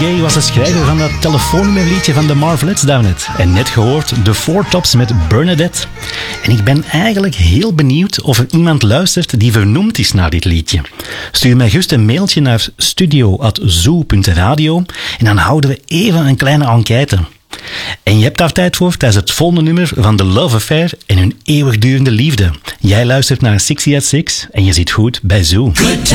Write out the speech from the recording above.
Gaye was de schrijver van dat telefoonnummerliedje van de Marvelettes daarnet. En net gehoord de Four Tops met Bernadette. En ik ben eigenlijk heel benieuwd of er iemand luistert die vernoemd is naar dit liedje. Stuur mij gerust een mailtje naar studio@zoo.radio en dan houden we even een kleine enquête. En je hebt daar tijd voor tijdens het volgende nummer van The Love Affair en hun eeuwigdurende liefde. Jij luistert naar 60 at 6 en je zit goed bij Zoo.